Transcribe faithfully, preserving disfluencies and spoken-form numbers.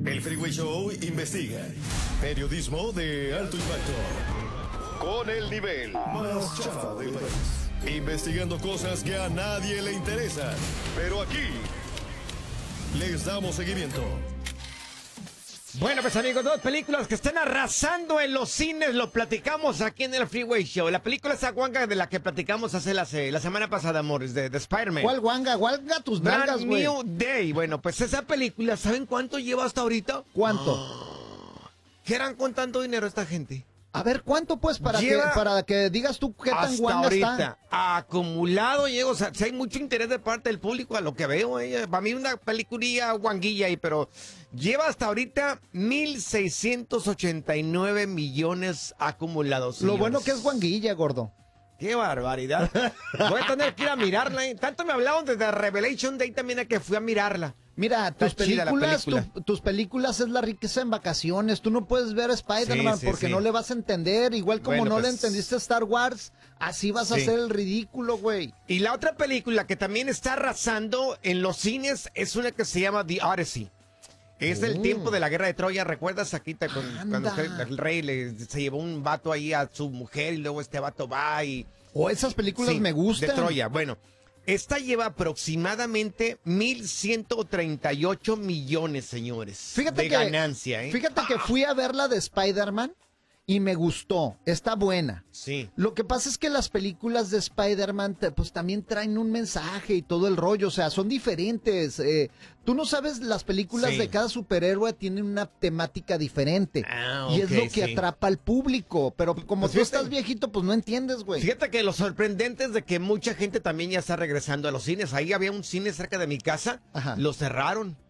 El Freeway Show investiga. Periodismo de alto impacto. Con el nivel más chafa del país. Investigando cosas que a nadie le interesan. Pero aquí les damos seguimiento. Bueno, pues amigos, dos películas que están arrasando en los cines, lo platicamos aquí en el Freeway Show. La película esa guanga de la que platicamos hace la, la semana pasada, amores, de, de Spider-Man. ¿Cuál guanga? ¿Guanga tus nalgas, güey? Brand New Day. Bueno, pues esa película, ¿saben cuánto lleva hasta ahorita? ¿Cuánto? Oh, ¿qué harán con tanto dinero esta gente? A ver, ¿cuánto pues para, que, para que digas tú qué tan hasta guanga ahorita, está? Acumulado, llego, o sea, si hay mucho interés de parte del público a lo que veo, eh, para mí una peliculilla guanguilla ahí, pero lleva hasta ahorita mil seiscientos ochenta y nueve millones acumulados. Lo señores. bueno que es guanguilla, gordo. ¡Qué barbaridad! Voy a tener que ir a mirarla. ¿eh? Tanto me hablaban desde Revelation Day también a que fui a mirarla. Mira, tus películas, película. tu, tus películas es la riqueza en vacaciones. Tú no puedes ver a Spider-Man sí, sí, porque sí. no le vas a entender. Igual como Bueno, no pues, le entendiste a Star Wars, así vas sí. a hacer el ridículo, güey. Y la otra película que también está arrasando en los cines es una que se llama The Odyssey. Es Oh. del tiempo de la guerra de Troya, ¿recuerdas aquí te, con, cuando el rey le, se llevó un vato ahí a su mujer y luego este vato va y... O oh, esas películas sí, me gustan. De Troya, bueno. Esta lleva aproximadamente mil ciento treinta y ocho millones, señores, fíjate de que, ganancia. ¿eh? Fíjate que fui a ver la de Spider-Man y me gustó. Está buena. Sí. Lo que pasa es que las películas de Spider-Man pues también traen un mensaje y todo el rollo. O sea, son diferentes. Eh, tú no sabes, las películas sí. de cada superhéroe tienen una temática diferente. Ah, y ok, es lo que sí. atrapa al público. Pero como Pues tú fíjate, estás viejito, pues no entiendes, güey. Fíjate que lo sorprendente es de que mucha gente también ya está regresando a los cines. Ahí había un cine cerca de mi casa. Ajá. Lo cerraron.